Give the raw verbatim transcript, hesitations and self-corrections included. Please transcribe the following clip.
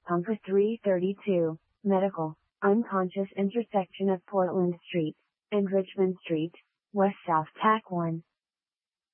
Bunker three thirty-two, Medical, unconscious intersection of Portland Street and Richmond Street, West South Tack one.